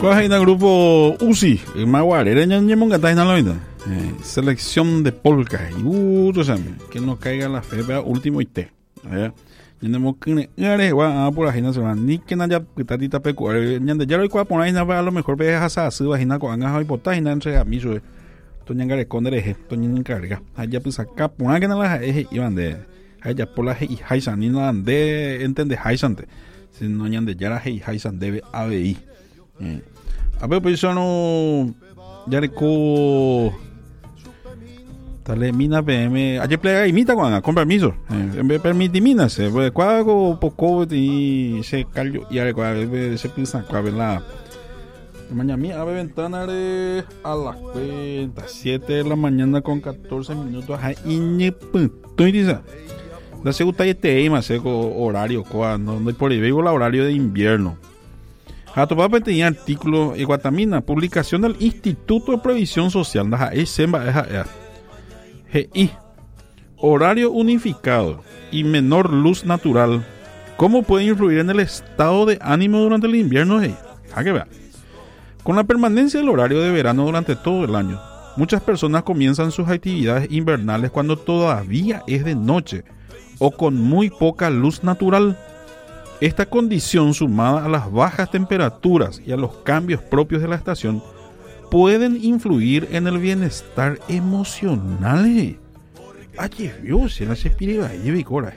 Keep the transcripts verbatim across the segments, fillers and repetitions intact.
¿Cuál es el grupo U C I? Maguare, eh, selección de polka. Uh, tú sabes, que no caiga la fe, pero último y te. Tenemos que ir a por la gente ni que nada petadita pecu. Ya lo igual por ahí nada a lo mejor ve esa su vagina con anga y potágina entre a mí yo. Toña ngare esconder eje, toña encarga. Allá pues acá por que no la eje iban de allá por la y haisan ni nada de entende haisante. Si no ñan de yara y haisan debe A B I. A ver pues yo no ya reco Tale mina P M ayer plega imita con con permiso eh, me permite mina se pues cuago poco y se callo y ahora cuago se piensa cuago la mañana mía abre ventana de a las siete de la mañana con catorce minutos a iñeputo y dice la segunda y te más seco horario cuando no por ahí veo el horario de invierno a tu papá tenía artículo en Guatamina publicación del Instituto de Previsión Social da es semba es G I horario unificado y menor luz natural. ¿Cómo puede influir en el estado de ánimo durante el invierno? Hey, a que vea. Con la permanencia del horario de verano durante todo el año, muchas personas comienzan sus actividades invernales cuando todavía es de noche o con muy poca luz natural. Esta condición, sumada a las bajas temperaturas y a los cambios propios de la estación, pueden influir en el bienestar emocional. Ay, Dios, se las espiriba, lleve cora.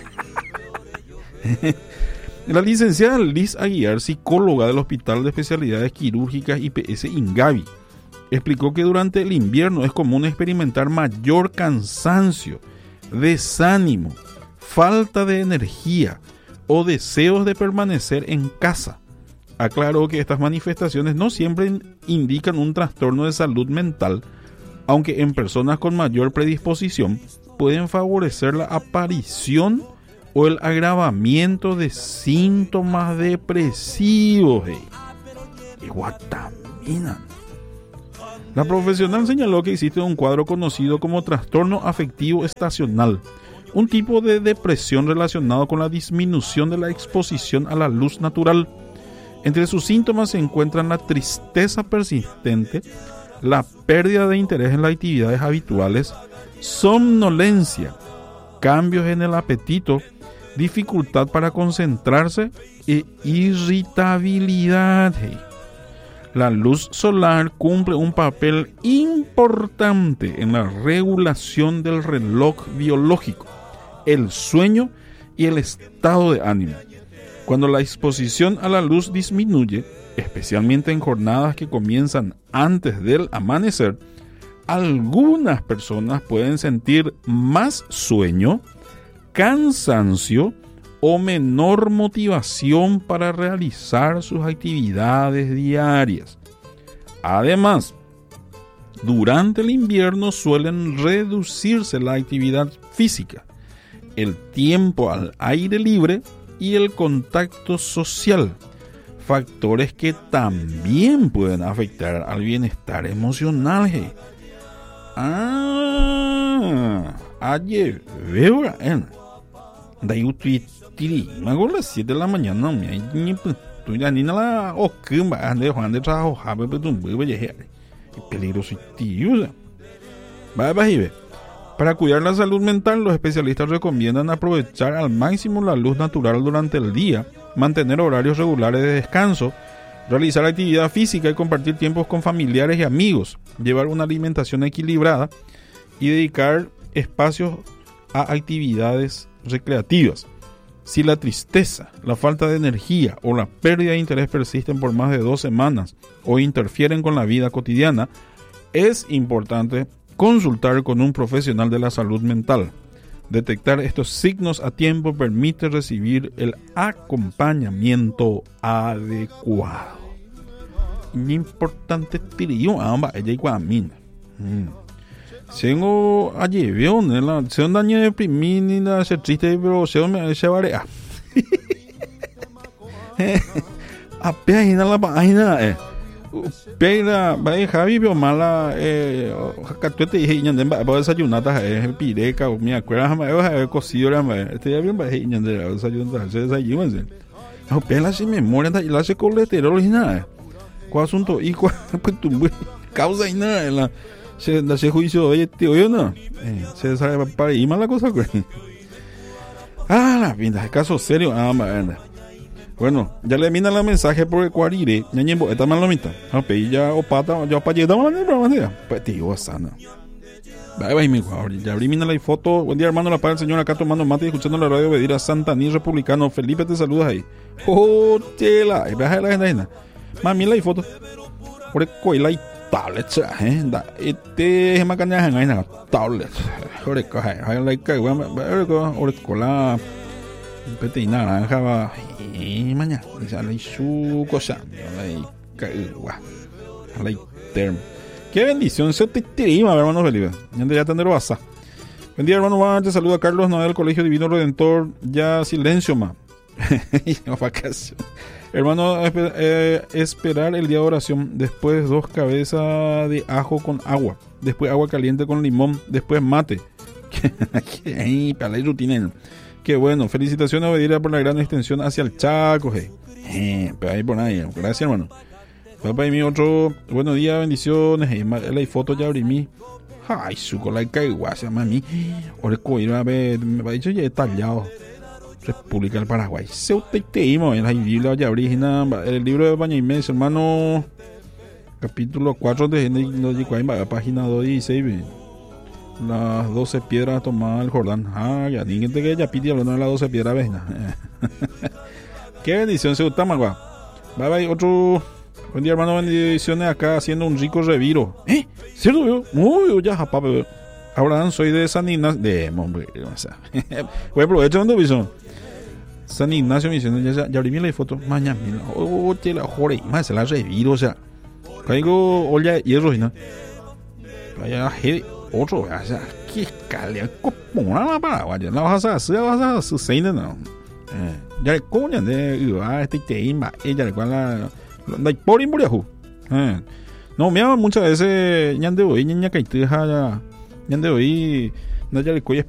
La licenciada Liz Aguiar, psicóloga del Hospital de Especialidades Quirúrgicas I P S Ingavi, explicó que durante el invierno es común experimentar mayor cansancio, desánimo, falta de energía o deseos de permanecer en casa. Aclaró que estas manifestaciones no siempre indican un trastorno de salud mental, aunque en personas con mayor predisposición pueden favorecer la aparición o el agravamiento de síntomas depresivos. Hey. Y guatamina. La profesional señaló que existe un cuadro conocido como trastorno afectivo estacional, un tipo de depresión relacionado con la disminución de la exposición a la luz natural. Entre sus síntomas se encuentran la tristeza persistente, la pérdida de interés en las actividades habituales, somnolencia, cambios en el apetito, dificultad para concentrarse e irritabilidad. La luz solar cumple un papel importante en la regulación del reloj biológico, el sueño y el estado de ánimo. Cuando la exposición a la luz disminuye, especialmente en jornadas que comienzan antes del amanecer, algunas personas pueden sentir más sueño, cansancio o menor motivación para realizar sus actividades diarias. Además, durante el invierno suelen reducirse la actividad física, el tiempo al aire libre y el contacto social, factores que también pueden afectar al bienestar emocional. Ah, ayer veo en Dayutiri, me hago las siete de la mañana, me tú ya ni nada o que me ande Juan de trabajo, jabe pero un bebé ya peligroso tío. Va va y ve. Para cuidar la salud mental, los especialistas recomiendan aprovechar al máximo la luz natural durante el día, mantener horarios regulares de descanso, realizar actividad física y compartir tiempos con familiares y amigos, llevar una alimentación equilibrada y dedicar espacios a actividades recreativas. Si la tristeza, la falta de energía o la pérdida de interés persisten por más de dos semanas o interfieren con la vida cotidiana, es importante consultar con un profesional de la salud mental. Detectar estos signos a tiempo permite recibir el acompañamiento adecuado. Importante tirio amba ella y guamina. Tengo ayer veo la se un daño de primina se triste pero se me se varea. Apenas la página eh Pega, vai Javi vio mala eh catuete y ñande va a desayunar ta es pireca o me acuerdo me va cocido la este ya bien va ñande desayunar se desayunan. No pela sin memoria y la se colesterol y nada. ¿Cuál asunto? ¿Y cuál? Pues tu causa y nada. La, se, la se juicio de este hoyo, ¿no? Eh, se sabe para ir mal la cosa, güey. Ah, la pinta, caso serio. Ah, man. Bueno, ya le mina el mensaje por el cuarire. Ñañembo, esta mal lomita. A pedir ya o pata, ya para llegar a la pues tío, sana. Bye bye, mi guau. Ya abrí mina la foto. Buen día, hermano. La paz del Señor acá tomando mate y escuchando la radio Bedir a Santaní Republicano. Felipe, te saludas ahí. Oh, tela. Baja la gente. Mami, la foto. Por el coila y tablet. Eh, da. Este es macana en la tablet. Por el coja. Hay la que, por el cola. Pete y naranja va. Y mañana. Y sale su cosa. La que, guau. La term. Qué bendición, se te trima, hermano Felipe. Ya tendré basa. Buen día, hermano Juan. Te saluda Carlos Noel del Colegio Divino Redentor. Ya silencio, ma. Hermano, eh, esperar el día de oración. Después dos cabezas de ajo con agua. Después agua caliente con limón. Después mate. Qué bueno. Felicitaciones, Obedira, por la gran extensión hacia el Chaco. Hey. Eh, pero ahí por ahí. Gracias, hermano. Papá y mi otro, buenos días, bendiciones. La foto ya abrí mi. Ay, su cola de caiguasa, mami. Ahora coiro a ver, me va a decir ya detallado. República del Paraguay. Se usted te imo en la Biblia ya abrí el libro de Bañaimés, hermano. Capítulo cuatro de la página doscientos dieciséis. Las doce piedras tomadas el Jordán. Ah, ya, dígame que ya pide hablando de las doce piedras, ves. Qué bendición, se gusta, magua. Bye bye, otro. Buen día, hermano, bendiciones acá haciendo un rico reviro. ¿Eh? ¿Cierto, yo? Muy, ya, papá, bebé. Ahora soy de San Ignacio. De, hombre, o sea. Voy a aprovechar donde piso. San Ignacio me diciendo, ya, ya abrí mi la foto. Mañana, mira, oh, te la jore, más se la reviro, o sea. Caigo olla y hierro, ¿no? Vaya, otro, o sea, qué calidad, como una paraguaya. La vas a hacer, la vas a hacer, seis, no. Ya le coña de, ah, este tema, ella le cual la por imburiajú. Eh. No, me llaman muchas veces ñande hoy, ñaña caiteja ya. Ñande hoy, no ya le cuello